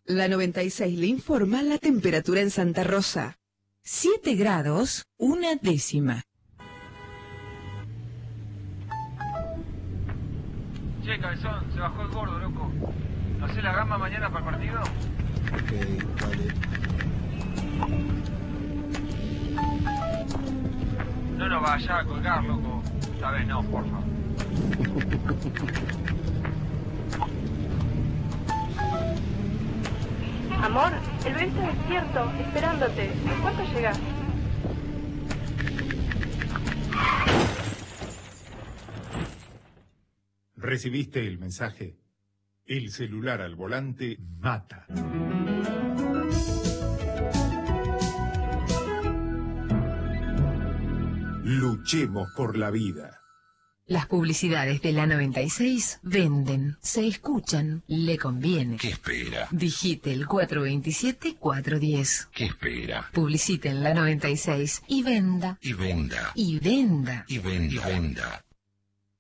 La 96 le informa la temperatura en Santa Rosa. 7 grados, 1/10. Che, cabezón, se bajó el gordo, loco. ¿Hacés la gamba mañana para el partido? Ok, vale. No nos vaya a colgar, loco. Esta vez no, porfa. Amor, el bebé está despierto, esperándote. ¿En cuánto llegas? ¿Recibiste el mensaje? El celular al volante mata. Luchemos por la vida. Las publicidades de la 96 venden, se escuchan, le conviene. ¿Qué espera? Digite el 427-410. ¿Qué espera? Publicite en la 96 y venda. Y venda. Y venda. Y venda. Y venda.